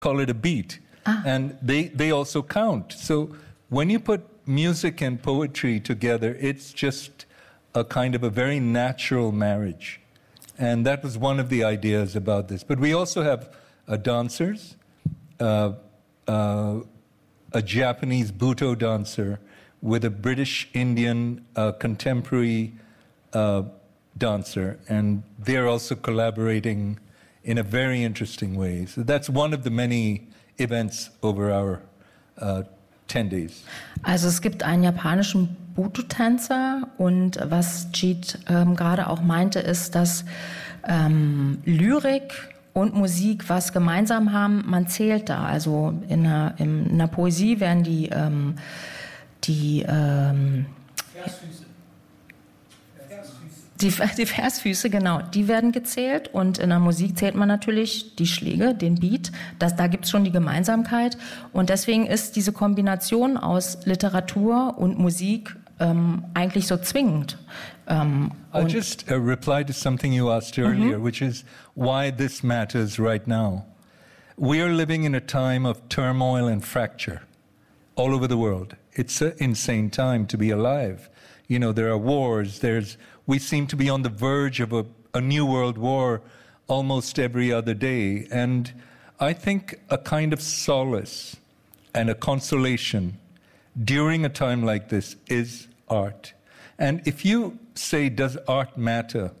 call it a beat. And they also count. So when you put music and poetry together, it's just a kind of a very natural marriage. And that was one of the ideas about this. But we also have dancers, a Japanese Buto dancer with a British Indian contemporary dancer. And they're also collaborating in a very interesting way. So that's one of the many events over our 10 days. Also es gibt einen japanischen Buto-Tänzer und was Jeet gerade auch meinte, ist, dass Lyrik und Musik was gemeinsam haben, man zählt da. Also in einer Poesie werden die Versfüße, genau, die werden gezählt und in der Musik zählt man natürlich die Schläge, den Beat, da gibt es schon die Gemeinsamkeit und deswegen ist diese Kombination aus Literatur und Musik eigentlich so zwingend. I'll just reply to something you asked earlier, which is why this matters right now. We are living in a time of turmoil and fracture all over the world. It's an insane time to be alive. You know, there are wars, we seem to be on the verge of a new world war almost every other day. And I think a kind of solace and a consolation during a time like this is art. And if you say, does art matter?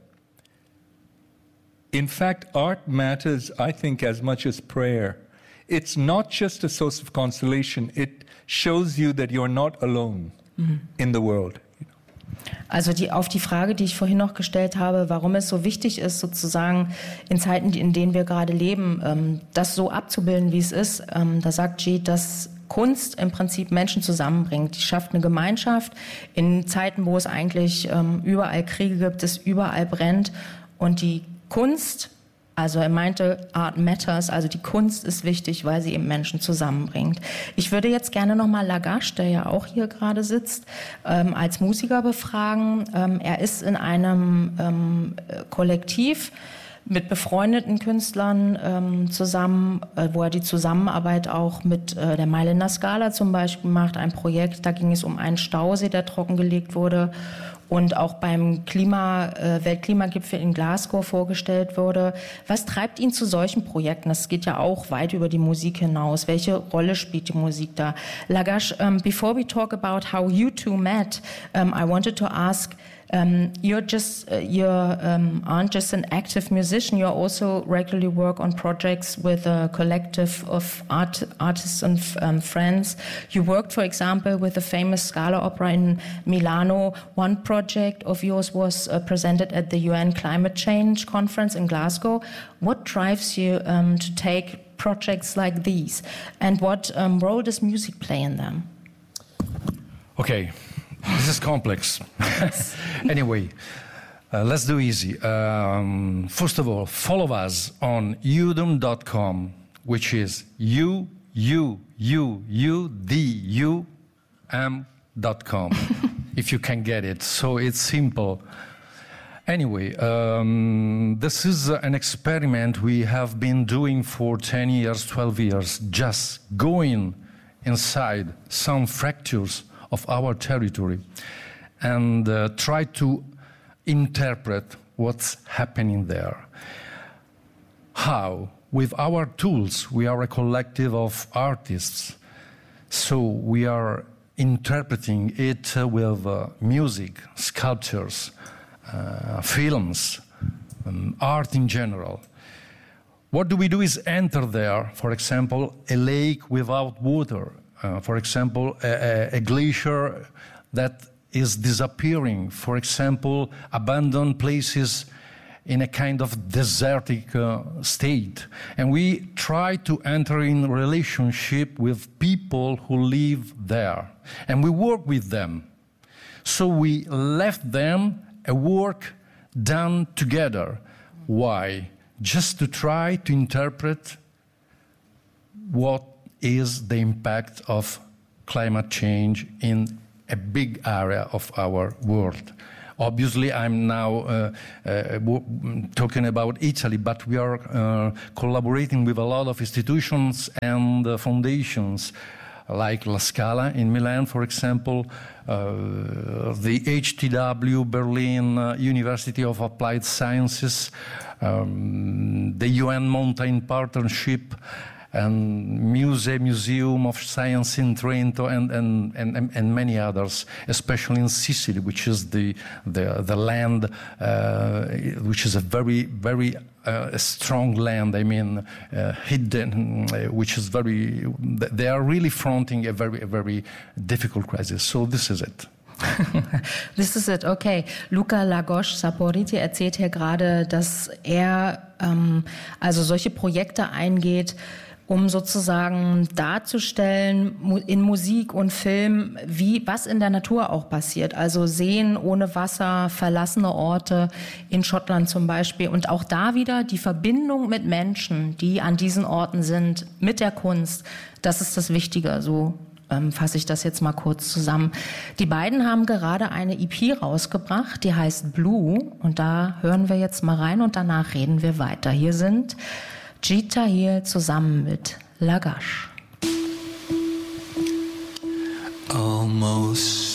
In fact, art matters, I think, as much as prayer. It's not just a source of consolation. It shows you that you're not alone in the world. Also auf die Frage, die ich vorhin noch gestellt habe, warum es so wichtig ist, sozusagen in Zeiten, in denen wir gerade leben, das so abzubilden, wie es ist, da sagt Jeet, dass Kunst im Prinzip Menschen zusammenbringt. Die schafft eine Gemeinschaft in Zeiten, wo es eigentlich überall Kriege gibt, es überall brennt. Und die Kunst, also er meinte, Art matters, also die Kunst ist wichtig, weil sie eben Menschen zusammenbringt. Ich würde jetzt gerne nochmal Lagash, der ja auch hier gerade sitzt, als Musiker befragen. Er ist in einem Kollektiv mit befreundeten Künstlern zusammen, wo er die Zusammenarbeit auch mit der Mailänder Scala zum Beispiel macht, ein Projekt, da ging es um einen Stausee, der trockengelegt wurde und auch beim Weltklimagipfel in Glasgow vorgestellt wurde. Was treibt ihn zu solchen Projekten? Das geht ja auch weit über die Musik hinaus. Welche Rolle spielt die Musik da? Lagash, before we talk about how you two met, I wanted to ask, you aren't just an active musician, you also regularly work on projects with a collective of artists and friends. You worked, for example, with the famous Scala opera in Milano. One project of yours was presented at the UN Climate Change Conference in Glasgow. What drives you to take projects like these? And what role does music play in them? Okay. This is complex. Anyway, let's do easy. First of all, follow us on udum.com, which is udum.com, if you can get it. So it's simple. Anyway, this is an experiment we have been doing for 10 years, 12 years, just going inside some fractures of our territory and try to interpret what's happening there. How? With our tools, we are a collective of artists, so we are interpreting it with music, sculptures, films, art in general. What do we do is enter there, for example, a lake without water, for example, a glacier that is disappearing, for example, abandoned places in a kind of desertic state. And we try to enter in relationship with people who live there. And we work with them. So we left them a work done together. Why? Just to try to interpret what is the impact of climate change in a big area of our world. Obviously, I'm now talking about Italy, but we are collaborating with a lot of institutions and foundations, like La Scala in Milan, for example, the HTW Berlin University of Applied Sciences, the UN Mountain Partnership, and Museum of Science in Trento, and many others, especially in Sicily, which is the land, which is a very strong land. I mean, hidden, which is very. They are really fronting a very difficult crisis. So this is it. This is it, okay. Luca Lagos-Saporiti erzählt hier gerade, dass er also solche Projekte eingeht, um sozusagen darzustellen in Musik und Film, was in der Natur auch passiert. Also Seen ohne Wasser, verlassene Orte in Schottland zum Beispiel. Und auch da wieder die Verbindung mit Menschen, die an diesen Orten sind, mit der Kunst. Das ist das Wichtige, so fasse ich das jetzt mal kurz zusammen. Die beiden haben gerade eine EP rausgebracht, die heißt Blue. Und da hören wir jetzt mal rein und danach reden wir weiter. Hier sind Jeet Tahir zusammen mit Lagash. Almost